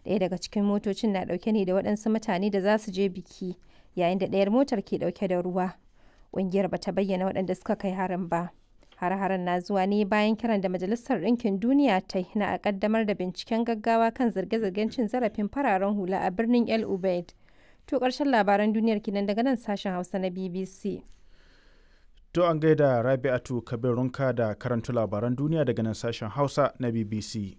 Ɗaya daga cikin motocin na ɗauke ne da waɗansu mutane da za su je biki, yayin da ɗayar motar ke ɗauke da ruwa. Ƙungiyar ba ta bayyana waɗanda suka kai harin ba. Hare-haren na zuwa ne bayan kiran da Majalisar Ɗinkin Duniya ta yi na a ƙaddamar da binciken gaggawa kan zarge-zargen cin zarafin fararen hula a birnin El Ubaid. To ƙarshen labaran duniyar kenan daga nan sashen Hausa na BBC. To an gaida Rabi'atu Kabirunka da karanta labaran duniya daga nan sashen Hausa na BBC.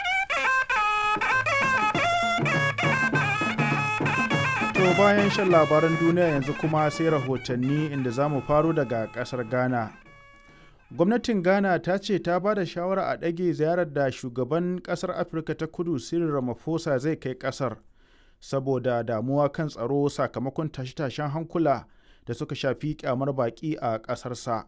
To bayan shan labaran duniya yanzu kuma sai rahotanni inda za mu faro daga ƙasar Ghana. Gwamnatin Ghana ta ce ta ba da shawara a ɗage ziyarar da shugaban ƙasar Afirka ta Kudu Cyril Ramaphosa zai kai ƙasar saboda damuwa kan tsaro sakamakon tashe-tashen hankula da suka shafi kyamar baƙi a ƙasarsa.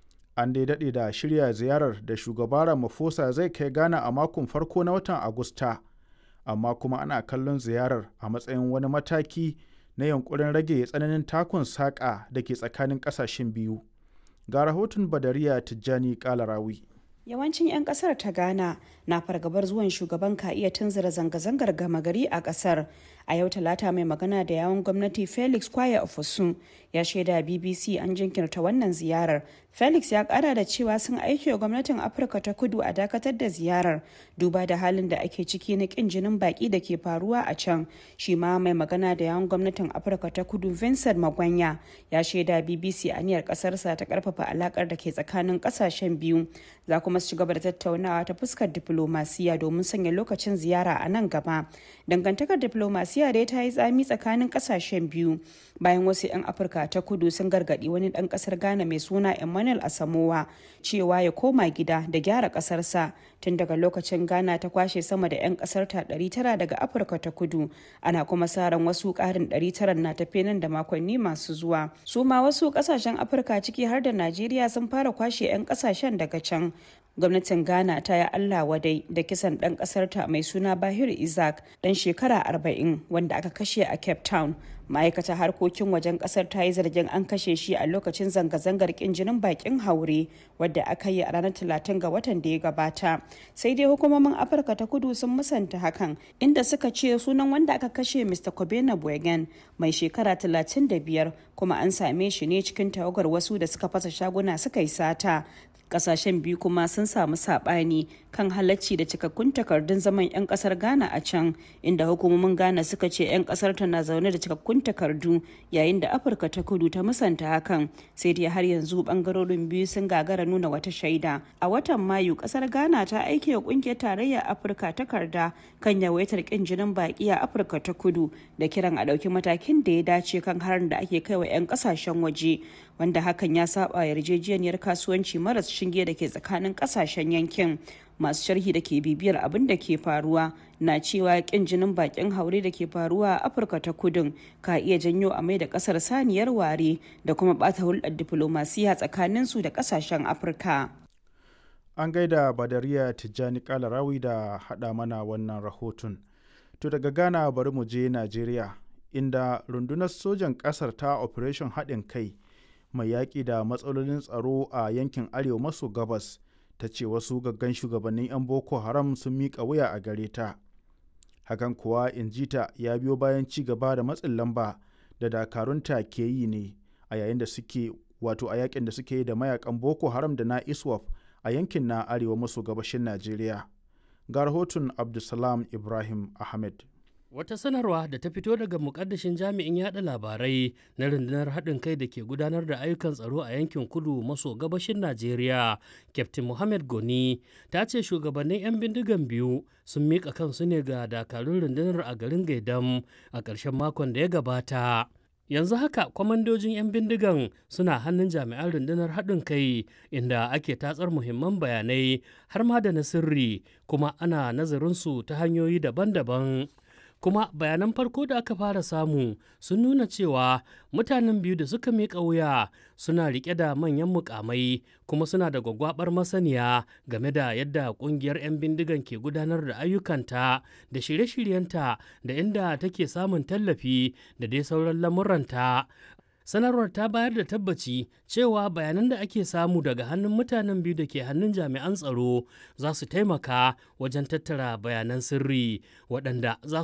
An dai daɗe da shirya ziyarar da shugaba Ramaphosa zai kai Ghana a makon farko na watan Agusta, amma kuma ana kallon ziyarar a matsayin wani mataki na yunkurin rage tsananin takun saƙa da ke tsakanin ƙasashen biyu. Ga rahoton Badariya Tijjani Kalarawi. Yawancin 'yan kasar ta Ghana na fargabar zuwan shugaban ka iya tunzura zanga-zangar gama gari a kasar. A yau Talata mai magana da yawun gwamnati Felix Kwaya Ofosun ya shaida BBC an jinkirta wannan ziyarar. Felix ya kara da cewa sun aiki wa gwamnatin Afirka ta Kudu a dakatar da ziyarar duba da halin da ake ciki na kin jinin baki da ke faruwa a can. Shi ma mai magana da yawun gwamnatin Afirka ta Kudu Vincent Magwanya ya shaida BBC aniyar kasarsa ta karfafa alakar da ke tsakanin kasashen biyu. Za kuma su ci gaba da tattaunawa ta fuskar diplomasiya domin sanya lokacin ziyara a nan gaba. Dangantakar diplomasiya dai ta yi tsami tsakanin kasashen biyu bayan wasu 'yan Afirka ta Kudu sun gargadi wani dan kasar Ghana mai suna Emmanuel Asamoah cewa ya koma gida da gyara kasarsa. Tun daga lokacin Ghana ta kwashe sama da 'yan kasar ta 900 daga Afirka ta Kudu, ana kuma sa ran wasu karin 900 na tafe nan da makonni masu zuwa. Su ma wasu kasashen Afirka ciki har da Najeriya sun fara kwashe 'yan kasashen daga can. Gwamnatin Ghana ta yi Allah wadai da kisan ɗan ƙasarta mai suna Bahir Isaac ɗan shekara 40 wanda aka kashe a Cape Town. Ma'aikatar harkokin wajen ƙasar ta yi zargin an kashe shi a lokacin zanga-zangar ƙin jinin bakin haure wadda aka yi a ranar 30 ga watan da ya gabata. Sai dai hukumomin Afirka ta Kudu sun musanta hakan inda suka ce sunan wanda aka kashe Mr. Kobena Boygan mai shekara 35 kuma an same shi ne cikin tawagar wasu da suka fasa shaguna suka yi sata. Kasashen biyu kuma sun samu sabani kan halacci da cikakkun takardun zaman 'yan kasar Ghana a can, inda hukumomin Ghana suka ce 'yan kasar ta na zaune da cikakkun takardu yayin da Afirka ta Kudu ta musanta hakan. Sai dai har yanzu bangarorin biyu sun gagara nuna wata shaida. A watan Mayu kasar Ghana ta aike wa kungiyar tarayyar Afirka takarda kan yawaitar kin jinin baki a Afirka ta Kudu da kiran a dauki matakin da ya dace kan harin da ake kai wa 'yan kasashen waje, wanda hakan ya saba yarjejeniyar kasuwanci maras shinge da ke tsakanin kasashen yankin. Masu sharhi da ke bibiyar abin da ke faruwa na cewa kin jinin bakin haure da ke faruwa a Afirka ta Kudun ka iya janyo a mai da kasar saniyar ware da kuma bata hulɗar diplomasiya tsakanin su da kasashen Afirka. An gaida Badariya Tijjani Kalarawi da haɗa mana wannan rahoton. To daga Ghana bari mu je Najeriya, inda rundunar sojan ƙasar ta Operation haɗin kai mai yaƙi da matsalolin tsaro a yankin arewa maso gabas ta ce wasu gaggan shugabannin 'yan Boko Haram sun miƙa wuya a gare ta. Hakan kuwa in ji ta ya biyo bayan ci gaba da matsin lamba da dakarunta ke yi ne a yayin da suke a yakin da suke yi da mayakan Boko Haram da na ISWAP a yankin na arewa maso gabashin Najeriya. Ga rahoton Abdulsalam Ibrahim Ahmed. Wata sanarwa da ta fito daga mukaddashin jami'in yada labarai na rundunar haɗin kai da ke gudanar da ayyukan tsaro a yankin kudu maso gabashin Najeriya, Captain Mohammed Goni, ta ce shugabannin 'yan bindigan biyu sun miƙa kansu ne ga dakarun rundunar a garin Gaidam a ƙarshen makon da ya gabata. Yanzu haka kwamandojin 'yan bindigan suna hannun jami'an rundunar haɗin kai inda ake tatsar muhimman bayanai har ma da na sirri, kuma ana nazarinsu ta hanyoyi daban-daban. Kuma bayanan farko da aka fara samu sun nuna cewa mutanen biyu da suka miƙa wuya suna riƙe da manyan mukamai kuma suna da gwaggwabar masaniya game da yadda ƙungiyar 'yan bindigan ke gudanar da ayyukanta da shirye-shiryenta da inda take samun tallafi da dai sauran lamuranta. Sanarwar ta bayar da tabbaci cewa bayanan da ake samu daga hannun mutanen biyu da ke hannun jami'an tsaro za su taimaka wajen tattara bayanan sirri waɗanda za